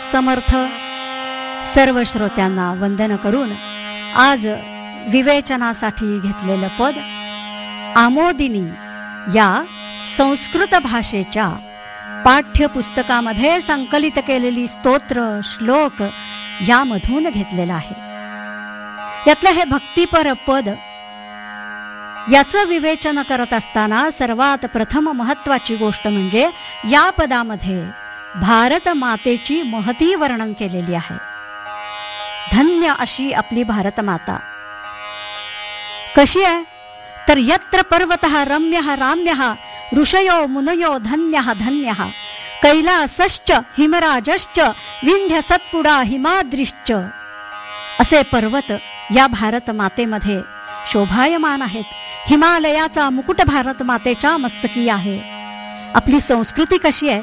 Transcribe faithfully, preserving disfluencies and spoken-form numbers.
समर्थ. सर्व श्रोत्यांना वंदन करून आज विवेचनासाठी घेतलेलं पद आमोदिनी या संस्कृत भाषेच्या पाठ्यपुस्तकामध्ये संकलित केलेली स्तोत्र श्लोक यामधून घेतलेलं आहे. यातलं हे भक्तिपर पद याचं विवेचन करत असताना सर्वात प्रथम महत्वाची गोष्ट म्हणजे या पदामध्ये भारत मातेची महती वर्णन केलेली आहे. धन्य अशी आपली भारत माता कशी आहे तर यत्र पर्वतः रम्यः राम्यः ऋषयो मुनयो धन्यः धन्यः कैलासश्च हिमराजश्च विंध्य सत्पुडा हिमाद्रिश्च असे पर्वत या भारत मातेमध्ये शोभायमान आहेत. हिमालयाचा मुकुट भारत मातेच्या मस्तकी आहे. आपली संस्कृती कशी आहे